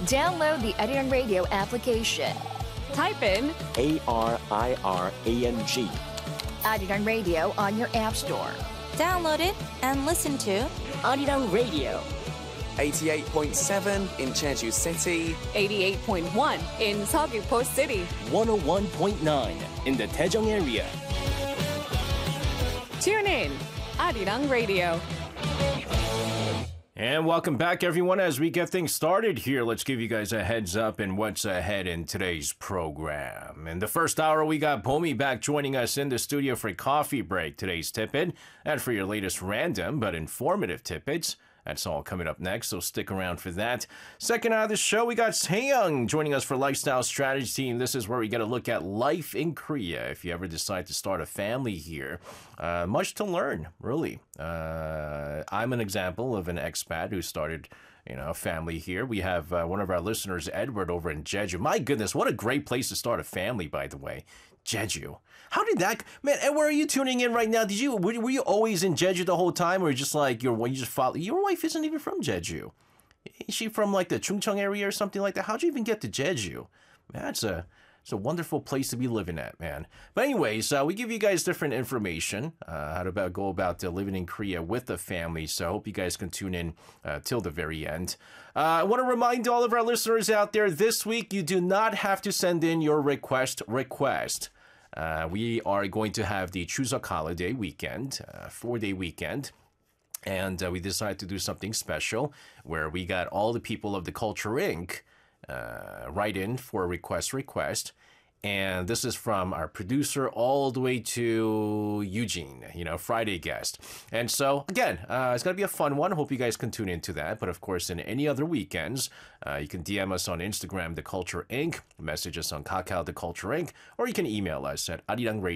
Download the Arirang Radio application. Type in ARIRANG. Arirang Radio on your app store. Download it and listen to Arirang Radio. 88.7 in Jeju City. 88.1 in Seogwipo City. 101.9 in the Daejeong area. Tune in, Arirang Radio. And welcome back, everyone. As we get things started here, let's give you guys a heads up in what's ahead in today's program. In the first hour, we got Bomi back joining us in the studio for a coffee break. Today's tip-in, and for your latest random but informative tidbits. That's all coming up next, so stick around for that. Second hour of the show, we got Taeyong joining us for Lifestyle Strategy Team. This is where we get a look at life in Korea. If you ever decide to start a family here, much to learn, really. I'm an example of an expat who started a family here. We have one of our listeners, Edward, over in Jeju. My goodness, what a great place to start a family, by the way. Jeju. How did that... Man, and where are you tuning in right now? Were you always in Jeju the whole time? Or just like, your wife isn't even from Jeju. Is she from like the Chungcheong area or something like that? How'd you even get to Jeju? Man, it's a wonderful place to be living at, man. But anyways, we give you guys different information how to go about living in Korea with the family. So I hope you guys can tune in till the very end. I want to remind all of our listeners out there, this week you do not have to send in your request. We are going to have the Chuseok holiday weekend, 4-day weekend. And we decided to do something special where we got all the people of the Culture Inc. Write in for a request. And this is from our producer all the way to Eugene, Friday guest. And so, again, it's going to be a fun one. Hope you guys can tune into that. But, of course, in any other weekends, you can DM us on Instagram, The Culture Inc., message us on Kakao, The Culture Inc., or you can email us at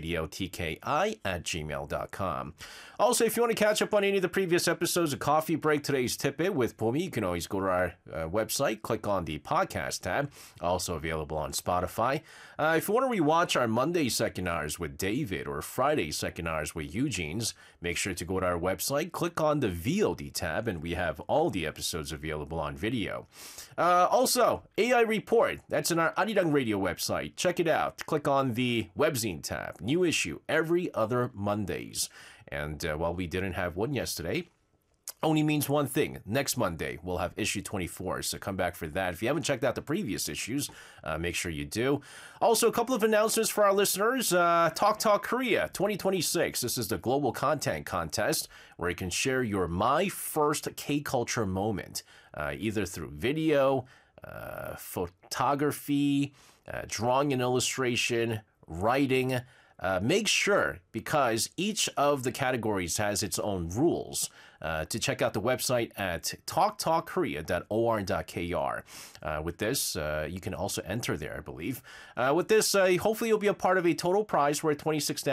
arirangradiotki@gmail.com. Also, if you want to catch up on any of the previous episodes of Coffee Break, today's tip-it with Bomi, you can always go to our website, click on the podcast tab, also available on Spotify. If you want to rewatch our Monday second hours with David or Friday second hours with Eugene's, make sure to go to our website, click on the VOD tab, and we have all the episodes available on video. Also, AI Report, that's in our Arirang Radio website. Check it out. Click on the Webzine tab. New issue every other Mondays. And while we didn't have one yesterday, only means one thing. Next Monday, we'll have issue 24, so come back for that. If you haven't checked out the previous issues, make sure you do. Also, a couple of announcements for our listeners. Talk Korea 2026. This is the Global Content Contest, where you can share your My First K-Culture moment, either through video, photography, drawing and illustration, writing. Make sure, because each of the categories has its own rules, to check out the website at talktalkkorea.or.kr. With this, you can also enter there, I believe. With this, hopefully you'll be a part of a total prize worth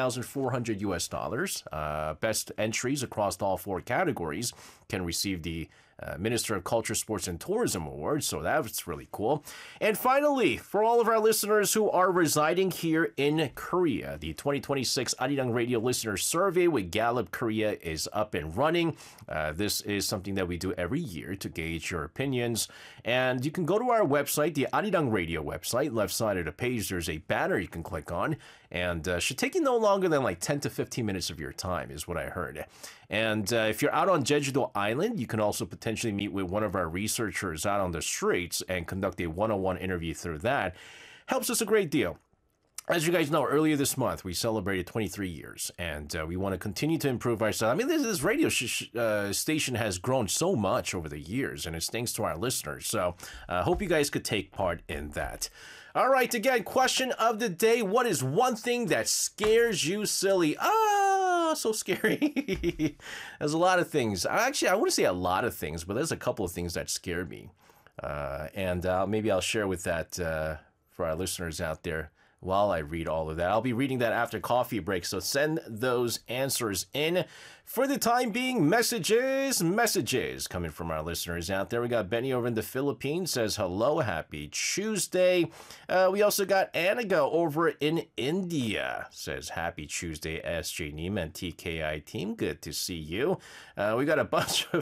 $26,400. Best entries across all 4 categories can receive the Minister of Culture, Sports, and Tourism Award, so that's really cool. And finally, for all of our listeners who are residing here in Korea, the 2026 Arirang Radio Listener Survey with Gallup Korea is up and running. This is something that we do every year to gauge your opinions. And you can go to our website, the Arirang Radio website. Left side of the page, there's a banner you can click on. And should take you no longer than like 10 to 15 minutes of your time is what I heard. And if you're out on Jeju-do Island, you can also potentially meet with one of our researchers out on the streets and conduct a one-on-one interview through that. Helps us a great deal. As you guys know, earlier this month, we celebrated 23 years, and we want to continue to improve ourselves. I mean, this radio station has grown so much over the years, and it's thanks to our listeners. So I hope you guys could take part in that. All right, again, question of the day. What is one thing that scares you silly? So scary. There's a lot of things. Actually, I wouldn't say a lot of things, but there's a couple of things that scare me. And maybe I'll share with that for our listeners out there while I read all of that. I'll be reading that after coffee break, so send those answers in. For the time being, messages coming from our listeners out there. We got Benny over in the Philippines, says hello, happy Tuesday. We also got Anaga over in India, says happy Tuesday, SJ Neem and TKI team. Good to see you. We got a bunch of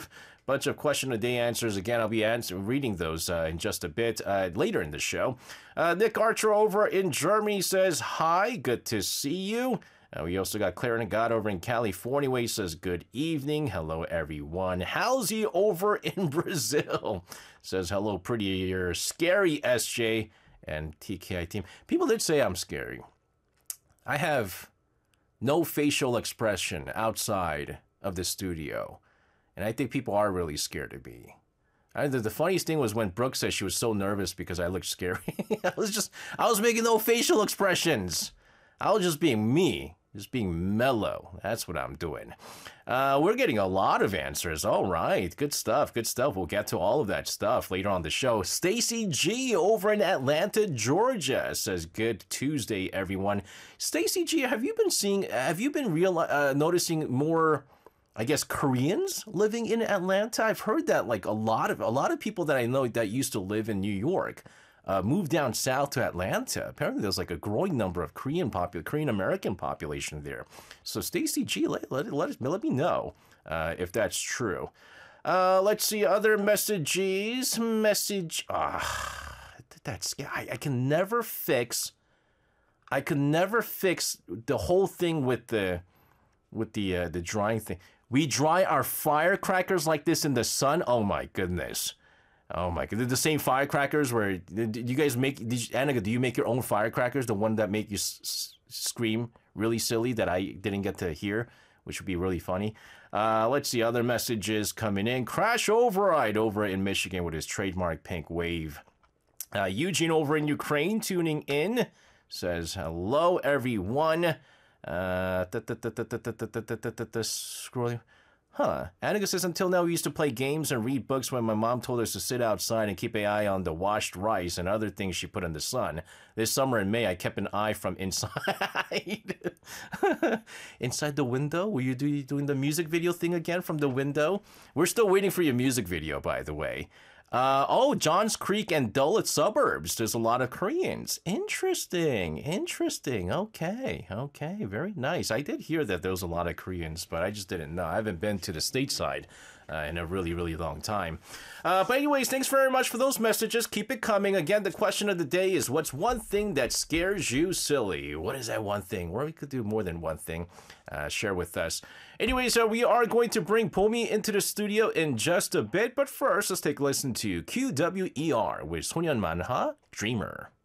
Bunch of question of the day answers. Again, I'll be reading those in just a bit later in the show. Nick Archer over in Germany says, hi, good to see you. We also got Claire Nagata over in California where he says, good evening. Hello, everyone. Halsey over in Brazil says, hello, prettier, scary SJ and TKI team. People did say I'm scary. I have no facial expression outside of the studio. And I think people are really scared of me. The funniest thing was when Brooke said she was so nervous because I looked scary. I was making no facial expressions. I was just being me. Just being mellow. That's what I'm doing. We're getting a lot of answers. All right. Good stuff. Good stuff. We'll get to all of that stuff later on the show. Stacy G over in Atlanta, Georgia says, good Tuesday, everyone. Stacy G, have you been noticing more, I guess, Koreans living in Atlanta? I've heard that like a lot of people that I know that used to live in New York moved down south to Atlanta. Apparently, there's like a growing number of Korean American population there. So, Stacy G, let me know if that's true. Let's see other messages. I can never fix the whole thing with the drying thing. We dry our firecrackers like this in the sun. Oh my goodness. Oh my god, the same firecrackers where you guys make, Annika, do you make your own firecrackers? The one that make you scream really silly that I didn't get to hear, which would be really funny. Let's see other messages coming in. Crash Override over in Michigan with his trademark pink wave. Eugene over in Ukraine tuning in says, hello everyone. Scrolling. Annika says, until now we used to play games and read books when my mom told us to sit outside and keep an eye on the washed rice and other things she put in the sun. This summer in May, I kept an eye from inside. Inside the window? Were you doing the music video thing again from the window? We're still waiting for your music video, by the way. Johns Creek and Dulles suburbs. There's a lot of Koreans. Interesting. Okay. Very nice. I did hear that there was a lot of Koreans, but I just didn't know. I haven't been to the stateside in a really, really long time. But anyways, thanks very much for those messages. Keep it coming. Again, the question of the day is, what's one thing that scares you silly? What is that one thing? Or we could do more than one thing. Share with us. Anyways, we are going to bring Pomi into the studio in just a bit. But first, let's take a listen to QWER with Sonyeon Manha, Dreamer.